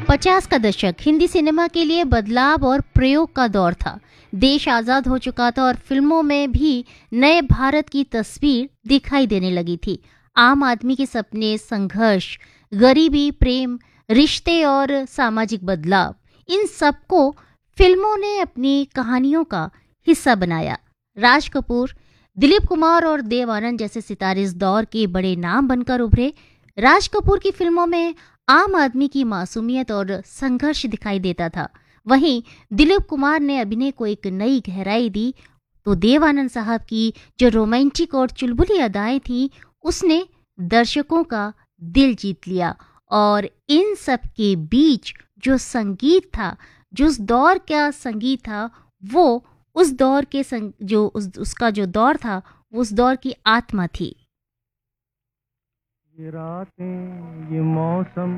50 का दशक हिंदी सिनेमा के लिए बदलाव और प्रयोग का दौर था। देश आज़ाद हो चुका था और फिल्मों में भी नए भारत की तस्वीर दिखाई देने लगी थी। आम आदमी के सपने, संघर्ष, गरीबी, प्रेम, रिश्ते और सामाजिक बदलाव, इन सबको फिल्मों ने अपनी कहानियों का हिस्सा बनाया। राज कपूर, दिलीप कुमार और देव आनंद जैसे सितारे इस दौर के बड़े नाम बनकर उभरे। राज कपूर की फिल्मों में आम आदमी की मासूमियत और संघर्ष दिखाई देता था। वहीं दिलीप कुमार ने अभिनय को एक नई गहराई दी, तो देव आनंद साहब की जो रोमांटिक और चुलबुली अदाएं थी, उसने दर्शकों का दिल जीत लिया। और इन सब के बीच जो संगीत था, जो उस दौर का संगीत था, वो उस दौर के उसका जो दौर था, वो उस दौर की आत्मा थी। ये रातें, ये मौसम